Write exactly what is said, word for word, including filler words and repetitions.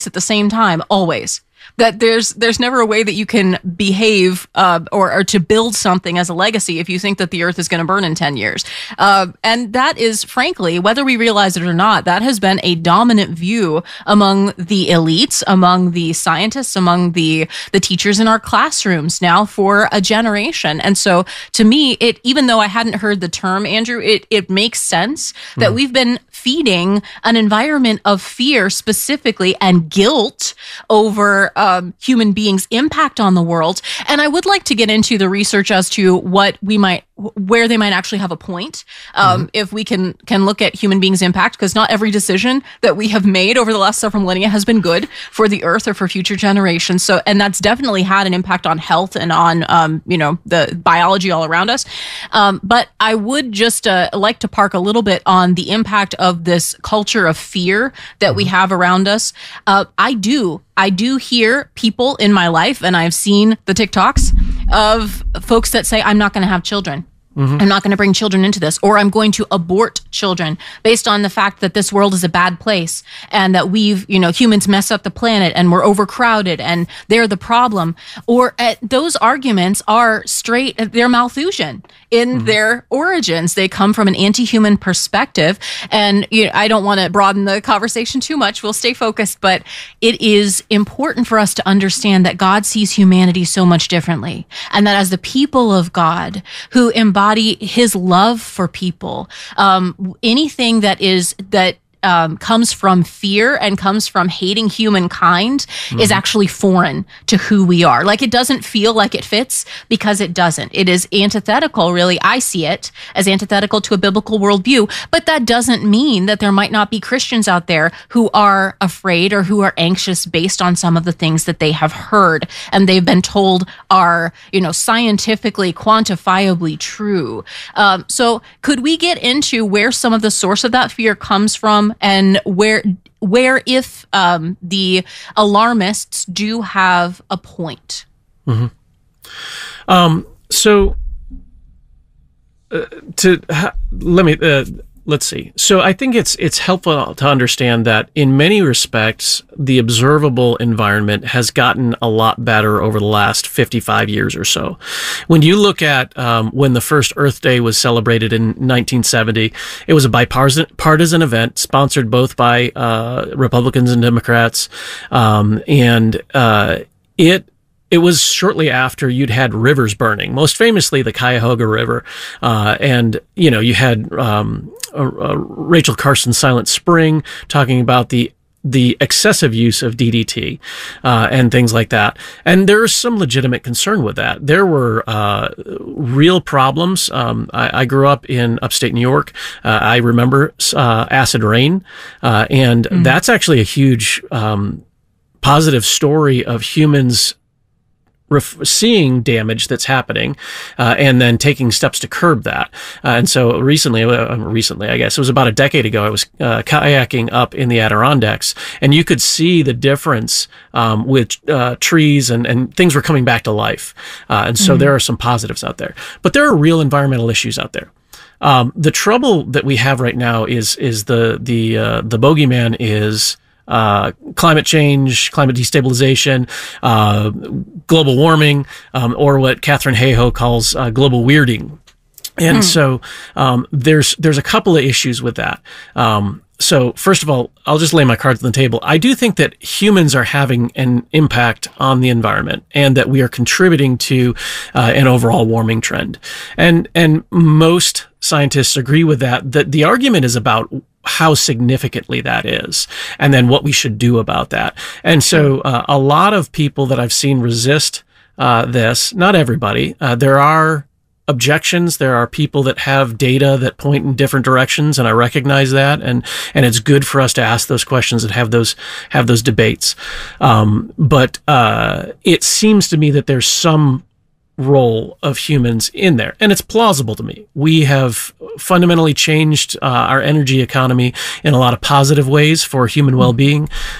at the same time, always. That there's there's never a way that you can behave uh, or, or to build something as a legacy if you think that the earth is going to burn in ten years. Uh, and that is, frankly, whether we realize it or not, that has been a dominant view among the elites, among the scientists, among the, the teachers in our classrooms now for a generation. And so to me, it even though I hadn't heard the term, Andrew, it, it makes sense that mm. we've been feeding an environment of fear specifically and guilt over um, human beings' impact on the world. And I would like to get into the research as to what we might, where they might actually have a point. Um, mm-hmm. If we can, can look at human beings' impact, because not every decision that we have made over the last several millennia has been good for the earth or for future generations. So, and that's definitely had an impact on health and on, um, you know, the biology all around us. Um, but I would just uh, like to park a little bit on the impact of this culture of fear that mm-hmm. we have around us. Uh, I do, I do hear people in my life, and I've seen the TikToks of folks that say, I'm not going to have children. Mm-hmm. I'm not going to bring children into this, or I'm going to abort children based on the fact that this world is a bad place and that we've, you know, humans mess up the planet and we're overcrowded and they're the problem. Or uh, those arguments are straight, they're Malthusian in mm-hmm. their origins. They come from an anti-human perspective. And you know, I don't want to broaden the conversation too much. We'll stay focused, but it is important for us to understand that God sees humanity so much differently. And that as the people of God who embody his love for people, um, anything that is, that Um, comes from fear and comes from hating humankind mm-hmm. is actually foreign to who we are. Like, it doesn't feel like it fits because it doesn't. It is antithetical, really. I see it as antithetical to a biblical worldview, but that doesn't mean that there might not be Christians out there who are afraid or who are anxious based on some of the things that they have heard and they've been told are, you know, scientifically, quantifiably true. Um, so could we get into where some of the source of that fear comes from? And where, where if um, the alarmists do have a point? Mm-hmm. Um, so, uh, to ha- let me uh, let's see. So, I think it's it's helpful to understand that in many respects, the observable environment has gotten a lot better over the last fifty-five years or so. When you look at um, when the first Earth Day was celebrated in nineteen seventy, it was a bipartisan partisan event sponsored both by uh, Republicans and Democrats, um, and uh, it. It was shortly after you'd had rivers burning, most famously the Cuyahoga River. Uh, and, you know, you had um, uh, uh, Rachel Carson's Silent Spring talking about the the excessive use of D D T uh, and things like that. And there's some legitimate concern with that. There were uh, real problems. Um, I, I grew up in upstate New York. Uh, I remember uh, acid rain, uh, and mm-hmm. that's actually a huge um, positive story of humans Ref- seeing damage that's happening, uh, and then taking steps to curb that. Uh, and so recently, uh, recently, I guess it was about a decade ago, I was uh, kayaking up in the Adirondacks, and you could see the difference um, with uh, trees and, and things were coming back to life. Uh, and so mm-hmm. there are some positives out there, but there are real environmental issues out there. Um, the trouble that we have right now is is the the uh, the bogeyman is. Uh, climate change, climate destabilization, uh, global warming, um, or what Katharine Hayhoe calls uh, global weirding. And mm. so um, there's there's a couple of issues with that. Um, so first of all, I'll just lay my cards on the table. I do think that humans are having an impact on the environment and that we are contributing to uh, an overall warming trend. And and most scientists agree with that, that the argument is about how significantly that is, and then what we should do about that. And so uh, a lot of people that I've seen resist uh, this, not everybody, uh, there are objections. There are people that have data that point in different directions, and I recognize that, and and it's good for us to ask those questions and have those have those debates. Um, but uh, it seems to me that there's some role of humans in there, and it's plausible to me. We have fundamentally changed uh, our energy economy in a lot of positive ways for human well-being.